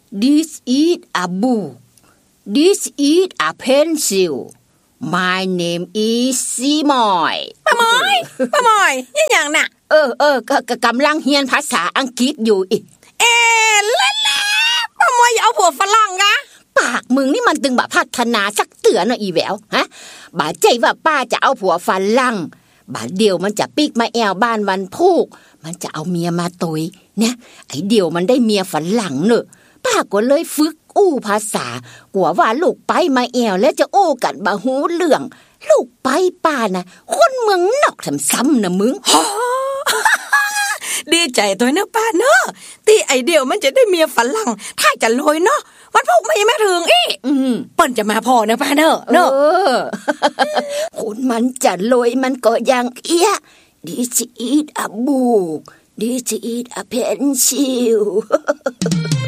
This is a book. This is a pencil. My name is Simoy. ป้าหมอยนี่หยังน่ะก็กำลังเรียนภาษาอังกฤษอยู่อีกเล่ป้าหมอยอย่าเอาผัวฝรั่งกะปากมึงนี่มันตึงบะพัฒนาสักเตือนน่ะอีแหววฮะบาใจว่าป้าจะเอาผัวฝรั่งบาเดียวมันจะปิกมาแอวบ้านวันพุกมันจะเอาเมียมาตุยเนี่ยไอ้เดียวมันได้เมียฝรั่งเนอะป้าก็เลยฝึกอู้ภาษากลัวว่าลูกไปมาแอวแล้วจะโอ้กันบ่ฮู้เรื่องลูกไปป้าน่ะคนเมืองนอกซ้ำๆนะมึงดีใจตัวเนอะป้าเนอะตีไอเดียวมันจะได้เมียฝรั่งถ้าจะลอยเนาะวันพุกไม่มาถึงอีเปิ้นจะมาพอเนอะป้าเนอะคนมันจะลอยมันก็ยังเอี้ย This is a book This is a pencil